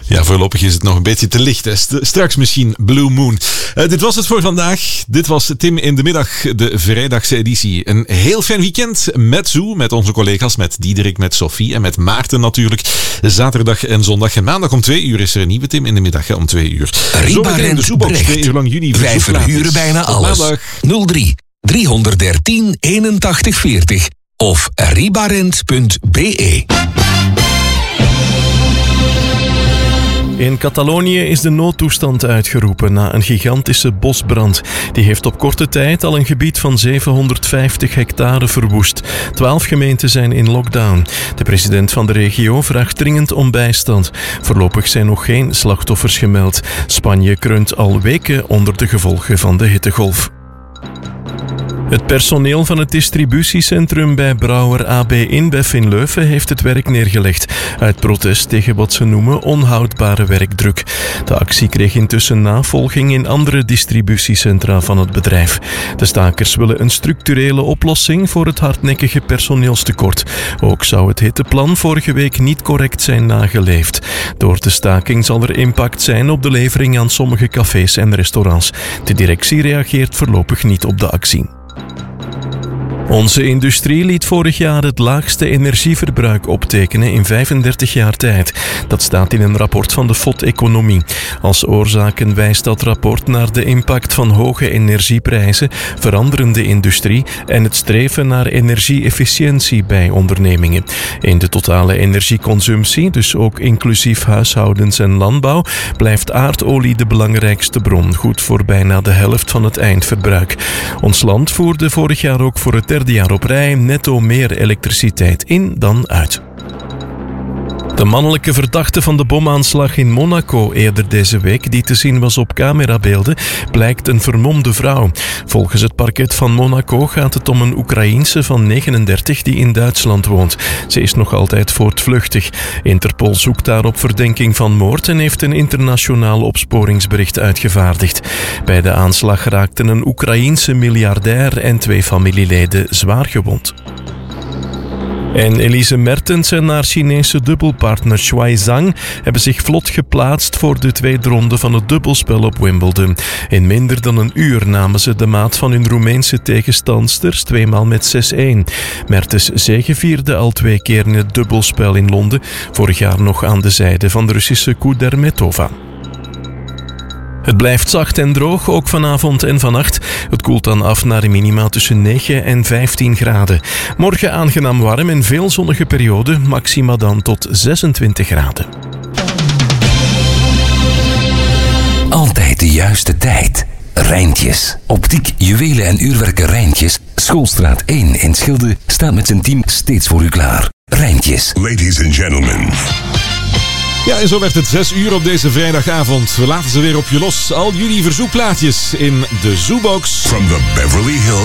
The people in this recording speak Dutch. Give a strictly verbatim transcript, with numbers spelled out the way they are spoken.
Ja, voorlopig is het nog een beetje te licht. Hè. Straks misschien Blue Moon. Uh, dit was het voor vandaag. Dit was Tim in de middag, de vrijdagse editie. Een heel fijn weekend met Zoo, met onze collega's, met Diederik, met Sophie en met Maarten natuurlijk. Zaterdag en zondag en maandag om twee uur is er een nieuwe Tim in de middag hè, om twee uur. Riba Rent Zoobox, twee uur lang juni. Wij verhuren bijna alles. nul drie driehonderddertien eenentachtig veertig of ribarent punt b e. In Catalonië is de noodtoestand uitgeroepen na een gigantische bosbrand. Die heeft op korte tijd al een gebied van zevenhonderdvijftig hectare verwoest. Twaalf gemeenten zijn in lockdown. De president van de regio vraagt dringend om bijstand. Voorlopig zijn nog geen slachtoffers gemeld. Spanje kreunt al weken onder de gevolgen van de hittegolf. Het personeel van het distributiecentrum bij brouwer A B InBev in Leuven heeft het werk neergelegd, uit protest tegen wat ze noemen onhoudbare werkdruk. De actie kreeg intussen navolging in andere distributiecentra van het bedrijf. De stakers willen een structurele oplossing voor het hardnekkige personeelstekort. Ook zou het hitteplan vorige week niet correct zijn nageleefd. Door de staking zal er impact zijn op de levering aan sommige cafés en restaurants. De directie reageert voorlopig niet op de actie. Onze industrie liet vorig jaar het laagste energieverbruik optekenen in vijfendertig jaar tijd. Dat staat in een rapport van de F O D-economie. Als oorzaken wijst dat rapport naar de impact van hoge energieprijzen, veranderende industrie en het streven naar energie-efficiëntie bij ondernemingen. In de totale energieconsumptie, dus ook inclusief huishoudens en landbouw, blijft aardolie de belangrijkste bron, goed voor bijna de helft van het eindverbruik. Ons land voerde vorig jaar ook voor het derde jaar op rij netto meer elektriciteit in dan uit. De mannelijke verdachte van de bomaanslag in Monaco eerder deze week, die te zien was op camerabeelden, blijkt een vermomde vrouw. Volgens het parket van Monaco gaat het om een Oekraïense van negenendertig die in Duitsland woont. Ze is nog altijd voortvluchtig. Interpol zoekt daar op verdenking van moord en heeft een internationaal opsporingsbericht uitgevaardigd. Bij de aanslag raakten een Oekraïense miljardair en twee familieleden zwaar gewond. En Elise Mertens en haar Chinese dubbelpartner Shuai Zhang hebben zich vlot geplaatst voor de tweede ronde van het dubbelspel op Wimbledon. In minder dan een uur namen ze de maat van hun Roemeense tegenstandsters, tweemaal met zes-een. Mertens zegevierde al twee keer in het dubbelspel in Londen, vorig jaar nog aan de zijde van de Russische Kudermetova. Het blijft zacht en droog, ook vanavond en vannacht. Het koelt dan af naar een minima tussen negen en vijftien graden. Morgen aangenaam warm en veel zonnige periode, maxima dan tot zesentwintig graden. Altijd de juiste tijd. Rijntjes. Optiek, juwelen en uurwerken Rijntjes. Schoolstraat één in Schilde staat met zijn team steeds voor u klaar. Rijntjes. Ladies and gentlemen. Ja, en zo werd het zes uur op deze vrijdagavond. We laten ze weer op je los. Al jullie verzoekplaatjes in de Zoobox. From the Beverly Hills